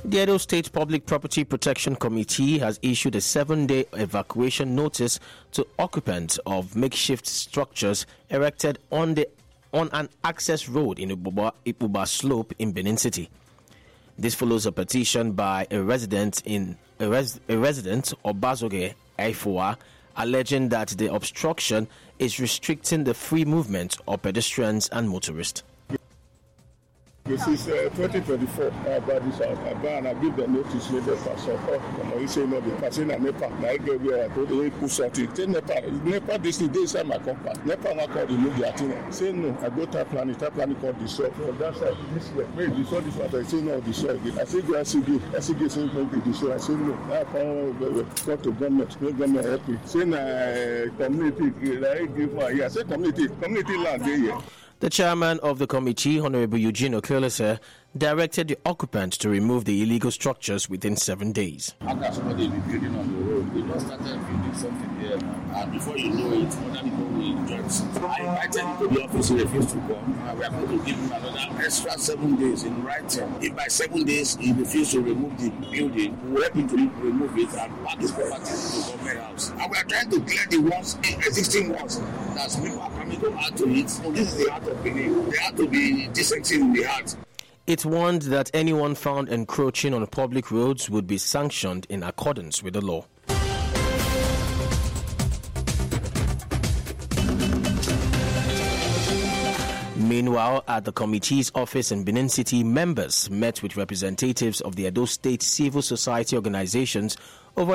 The Edo State Public Property Protection Committee has issued a 7-day evacuation notice to occupants of makeshift structures erected on an access road in Ipuba Slope in Benin City. This follows a petition by a resident Obazoge Aifua, alleging that the obstruction is restricting the free movement of pedestrians and motorists. This is 2024 about this out, and I give the notice later for support. You say no, the person at NEPA, I get where I go to push something. Tell NEPA this is my compact. NEPA not called the media thing. Say no, I go to plan called the shop. For that side, this way, wait, this one, this one, I say no, the show again. I say go, I say saying going to the show. I say no, I come to government, make government happy. Say community, I give one. Yeah, say community land there. The chairman of the committee, Honorable Eugene Okelese, directed the occupant to remove the illegal structures within 7 days. After somebody be building on the road, they just started building something there, and before you know it, other people will join. I invited him to the office, he refused to come. We are going to give him another extra 7 days in writing. If by 7 days he refused to remove the building, we will help him to remove it and pack his property to the government house. And we are trying to clear the ones, existing ones, that people are coming to add to it. So this is the heart of Benin. They have to be decent in the heart. It warned that anyone found encroaching on public roads would be sanctioned in accordance with the law. Meanwhile, at the committee's office in Benin City, members met with representatives of the Edo State civil society organizations over